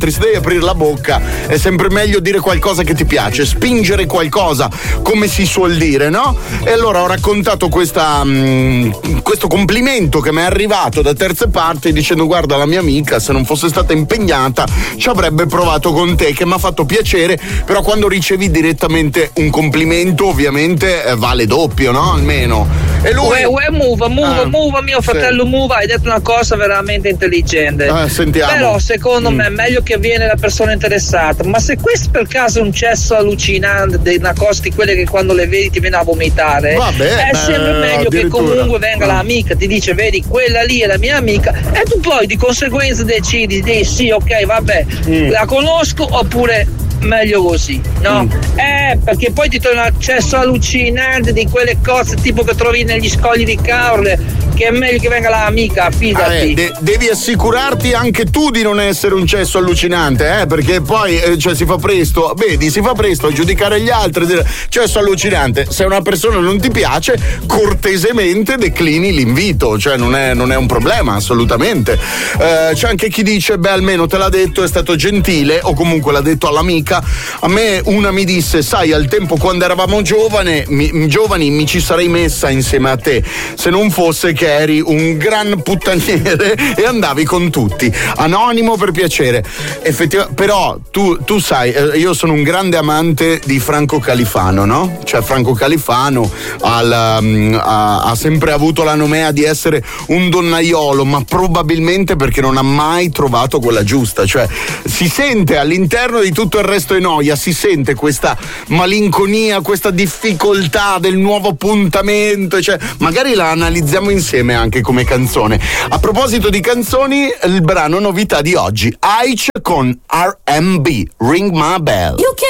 se devi aprire la bocca è sempre meglio dire qualcosa che ti piace, spingere qualcosa, come si suol dire, no? E allora ho raccontato questo complimento che mi è arrivato da terze parti dicendo: guarda, la mia amica, se non fosse stata impegnata ci avrebbe provato con te, che mi ha fatto piacere, però quando ricevi direttamente un complimento ovviamente vale doppio, no? Almeno. E lui Muva, mio fratello, Muva, hai detto una cosa veramente intelligente. Sentiamo. Però secondo me è meglio che viene la persona interessata, ma se questo per caso è un cesso allucinante di una cosa di quelle che quando le vedi ti viene a vomitare, è sempre meglio che comunque venga l'amica, ti dice: vedi, quella lì è la mia amica, e tu poi di conseguenza decidi di sì, ok, vabbè, la conosco, oppure meglio così, no? Perché poi ti trovi un accesso allucinante di quelle cose tipo che trovi negli scogli di Caorle, che è meglio che venga l'amica, fidati. Devi assicurarti anche tu di non essere un cesso allucinante, perché poi si fa presto a giudicare gli altri, dire cesso allucinante. Se una persona non ti piace, cortesemente declini l'invito, cioè non è un problema assolutamente. C'è anche chi dice: beh, almeno te l'ha detto, è stato gentile, o comunque l'ha detto all'amica. A me una mi disse: sai, al tempo quando eravamo giovani mi ci sarei messa insieme a te, se non fosse che eri un gran puttaniere e andavi con tutti. Anonimo per piacere. Effettivamente, però tu sai, io sono un grande amante di Franco Califano, no? Cioè Franco Califano ha sempre avuto la nomea di essere un donnaiolo, ma probabilmente perché non ha mai trovato quella giusta. Cioè si sente all'interno di tutto il resto e noia, si sente questa malinconia, questa difficoltà del nuovo appuntamento, cioè magari la analizziamo insieme anche come canzone. A proposito di canzoni, il brano novità di oggi, Aich con R&B, Ring My Bell. You can't